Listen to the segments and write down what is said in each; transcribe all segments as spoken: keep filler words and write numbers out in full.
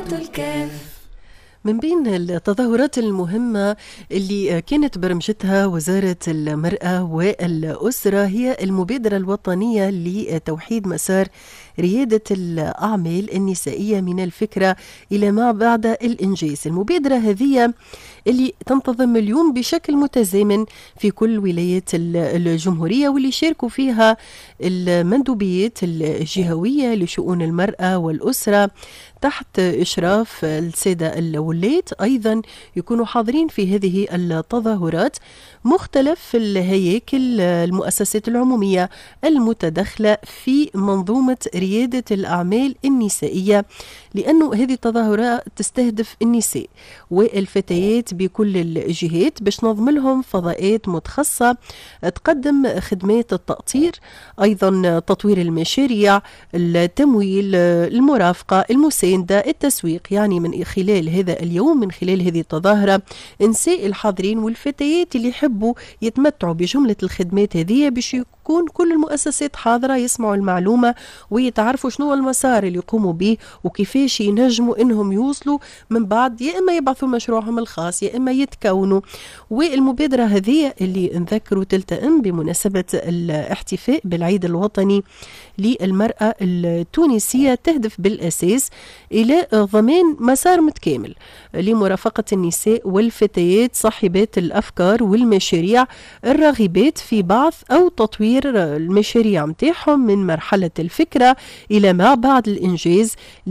إذاعة الكاف. من بين التظاهرات المهمة اللي كانت برمجتها وزارة المرأة والأسرة هي المبادرة الوطنية لتوحيد مسار ريادة الأعمال النسائية من الفكرة إلى ما بعد الإنجاز. المبادرة هذه اللي تنتظم اليوم بشكل متزامن في كل ولايات الجمهورية، واللي شاركوا فيها المندوبيات الجهوية لشؤون المرأة والأسرة تحت إشراف السادة الولاة. أيضا يكونوا حاضرين في هذه التظاهرات مختلف الهياكل المؤسسات العمومية المتدخلة في منظومة ريادة الأعمال النسائية، لأنه هذه التظاهرات تستهدف النساء والفتيات بكل الجهات باش نظم لهم فضاءات متخصصة تقدم خدمات التأطير، أيضا تطوير المشاريع، التمويل، المرافقة، المساندة، التسويق. يعني من خلال هذا اليوم، من خلال هذه التظاهرة، نساء الحاضرين والفتيات اللي يحبوا يتمتعوا بجملة الخدمات هذه باش يكون كل المؤسسات حاضرة يسمعوا المعلومة ويتعرفوا شنو المسار اللي يقوموا به وكيفاش ينجموا انهم يوصلوا من بعد، يا اما يبعثوا مشروعهم الخاص يا اما يتكونوا. والمبادرة هذه اللي نذكروا تلتئم بمناسبة الاحتفاء بالعيد الوطني للمرأة التونسية، تهدف بالأساس إلى ضمان مسار متكامل لمرافقة النساء والفتيات صاحبات الأفكار والمشاريع الراغبات في بعث أو تطوير المشاريع متاعهم من مرحلة الفكرة إلى ما بعد الإنجاز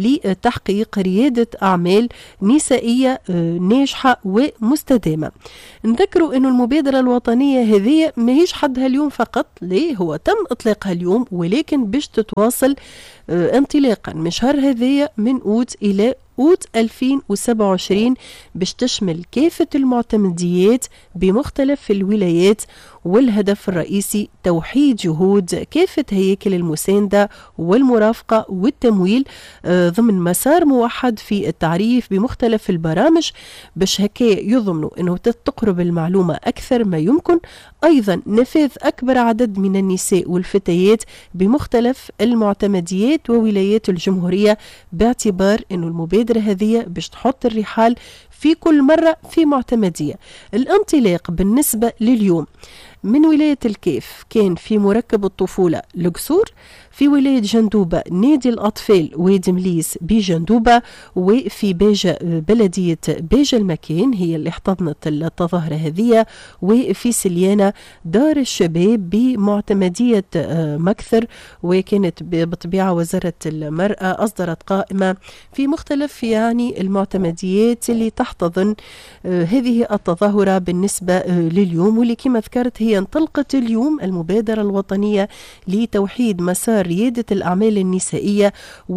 لتحقيق ريادة أعمال نسائية ناجحة ومستدامة. نذكروا أن المبادرة الوطنية هذه ما هيش حدها اليوم فقط، ليه هو تم إطلاقها اليوم، ولكن باش تتواصل انطلاقا من شهر هذايا من أوت إلى أوت ألفين وسبعة وعشرين باش تشمل كافة المعتمديات بمختلف الولايات، والهدف الرئيسي توحيد جهود كافة هياكل المساندة والمرافقة والتمويل ضمن مسار موحد في التعريف بمختلف البرامج باش هكا يضمنوا أنه تقرب المعلومة أكثر ما يمكن. أيضا نفاذ أكبر عدد من النساء والفتيات بمختلف المعتمديات وولايات الجمهورية، باعتبار أنه المبادرة هذه باش تحط الرحال في كل مرة في معتمدية. الانطلاق بالنسبة لليوم من ولاية الكاف كان في مركب الطفولة القصور، في ولاية جندوبة نادي الأطفال وادي مليس بجندوبة، وفي باجة بلدية باجة المكان هي اللي احتضنت التظاهرة هذه، وفي سليانة دار الشباب بمعتمدية مكثر. وكانت بطبيعة وزارة المرأة أصدرت قائمة في مختلف يعني المعتمديات اللي تحتضن هذه التظاهرة بالنسبة لليوم، واللي كما ذكرت هي انطلقت اليوم المبادرة الوطنية لتوحيد مسار ريادة الأعمال النسائية،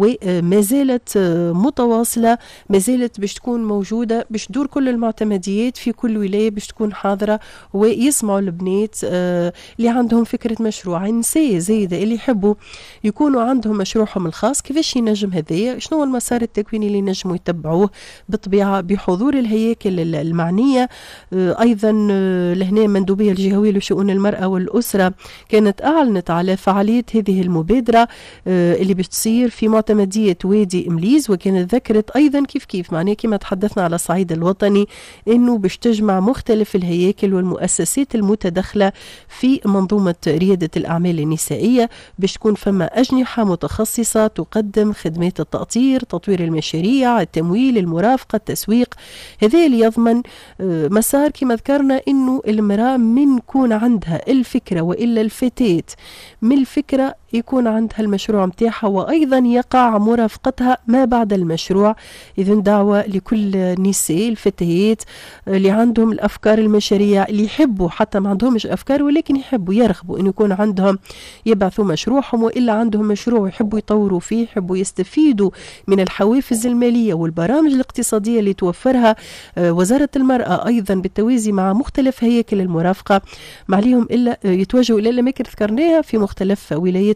وما زالت متواصلة، ما زالت باش تكون موجودة، باش دور كل المعتمديات في كل ولاية باش تكون حاضرة ويسمعوا البنات اللي عندهم فكرة مشروع، النساء زايدة اللي يحبوا يكونوا عندهم مشروعهم الخاص، كيفاش ينجم هذايا، شنو المسار التكويني اللي ينجموا يتبعوه، بالطبيعة بحضور الهياكل المعنية. أيضا لهنا مندوبية الجهوية لشؤون المرأة والأسرة كانت أعلنت على فعالية هذه المبادرة اللي باش تصير في معتمدية وادي إمليز، وكانت ذكرت أيضا كيف كيف معناه كما تحدثنا على الصعيد الوطني أنه باش تجمع مختلف الهياكل والمؤسسات المتدخلة في منظومة ريادة الأعمال النسائية، باش تكون فما أجنحة متخصصة تقدم خدمات التأطير، تطوير المشاريع، التمويل، المرافقة، التسويق. هذا اللي يضمن مسار كما ذكرنا أنه المرأة من يكون عندها الفكرة وإلا الفتاة من الفكرة يكون عندها المشروع متاعها، وأيضا يقع مرافقتها ما بعد المشروع. إذن دعوة لكل النساء الفتيات اللي عندهم الأفكار المشاريع، اللي يحبوا حتى ما عندهمش أفكار ولكن يحبوا يرغبوا أن يكون عندهم يبعثوا مشروعهم، وإلا عندهم مشروع يحبوا يطوروا فيه، يحبوا يستفيدوا من الحوافز المالية والبرامج الاقتصادية اللي توفرها وزارة المرأة، أيضا بالتوازي مع مختلف هياكل المرافقة، ما عليهم إلا يتوجهوا إلى الأماكن ذكرناها في مختلف ولايات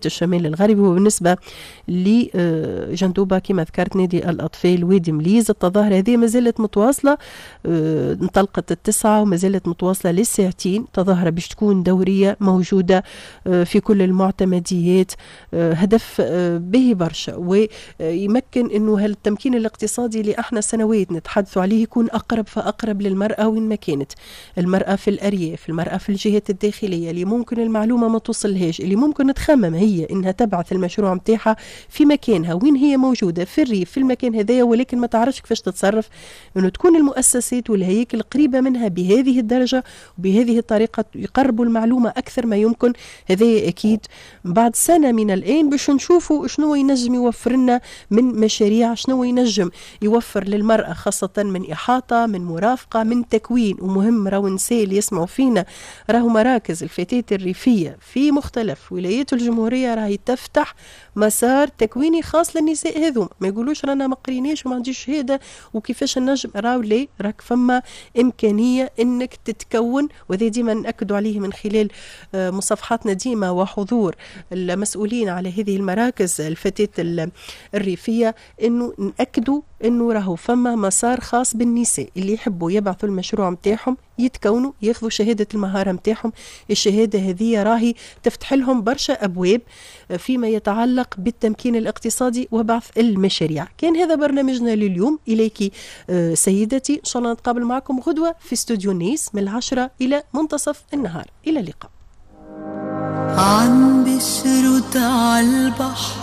ولايات الشمال الغربي. وبالنسبة لجندوبة كما ذكرت نادي الأطفال وادي مليز، التظاهرة هذه ما زالت متواصلة، انطلقت التسعة وما زالت متواصلة للساعتين. تظاهرة باش تكون دورية موجودة في كل المعتمديات، هدف به برشا ويمكن أنه التمكين الاقتصادي اللي احنا سنوات نتحدث عليه يكون أقرب فأقرب للمرأة وين ما كانت. المرأة في الأرياف، المرأة في الجهات الداخلية اللي ممكن المعلومة ما توصلهاش، اللي ممكن تخمم هي إنها تبعث المشروع متاعها في مكانها وين هي موجودة في الريف في المكان هذايا، ولكن ما تعرفش كيفاش تتصرف، إنه تكون المؤسسات والهياكل قريبة منها بهذه الدرجة وبهذه الطريقة يقربوا المعلومة أكثر ما يمكن. هذا أكيد بعد سنة من الآن باش نشوفوا شنو ينجم يوفر لنا من مشاريع، شنو ينجم يوفر للمرأة خاصة من إحاطة، من مرافقة، من تكوين. ومهم راهو النساء اللي يسمعوا فينا، راهو مراكز الفتيات الريفية في مختلف ولايات الجمهورية راهي تفتح مسار تكويني خاص للنساء هذوم. ما يقولوش رانا ما قريناش وما عنديش شهادة وكيفاش النجم، راهو ليه راك فما إمكانية إنك تتكون. وذي ديما نأكدوا عليه من خلال مصافحاتنا ديما وحضور المسؤولين على هذه المراكز الفتاة الريفية، إنه نأكدوا إنه راهو فما مسار خاص بالنساء اللي يحبوا يبعثوا المشروع متاعهم يتكونوا ياخذوا شهادة المهارة متاعهم. الشهادة هذه راهي تفتح لهم برشا أبواب فيما يتعلق بالتمكين الاقتصادي وبعث المشاريع. كان هذا برنامجنا لليوم. إليك سيدتي، إن شاء الله نتقابل معكم غدوة في استوديو نيس من العشرة إلى منتصف النهار. إلى اللقاء. عن بشرة على البحر